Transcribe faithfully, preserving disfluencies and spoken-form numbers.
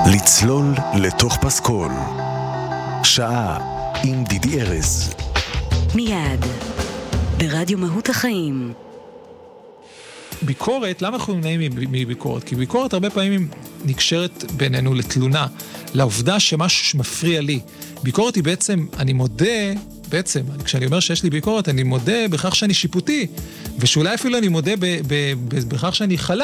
לצלול לתוך פסקול. שעה עם דידי ארז. מיד ברדיו מהות החיים. ביקורת, למה אנחנו נמנעים מביקורת? כי ביקורת הרבה פעמים נקשרת בינינו לתלונה, לעובדה שמשהו שמפריע לי. ביקורת היא בעצם, אני מודה, בעצם, כשאני אומר שיש לי ביקורת, אני מודה בכך שאני שיפוטי, ושאולי אפילו אני מודה ב- ב- ב- בכך שאני חלש,